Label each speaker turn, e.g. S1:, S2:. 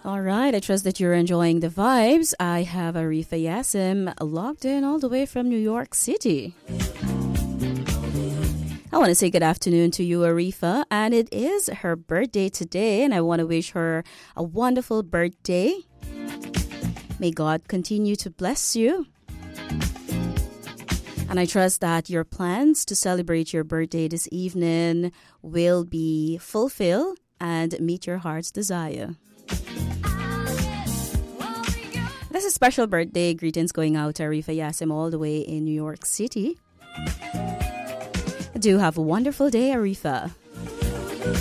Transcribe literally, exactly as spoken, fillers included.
S1: All right, I trust that you're enjoying the vibes. I have Arifa Yassim logged in all the way from New York City. I want to say good afternoon to you, Arifa, and it is her birthday today, and I want to wish her a wonderful birthday. May God continue to bless you. And I trust that your plans to celebrate your birthday this evening will be fulfilled and meet your heart's desire. This is a special birthday greetings going out to Arifa Yassim all the way in New York City. Do have a wonderful day, Arifa.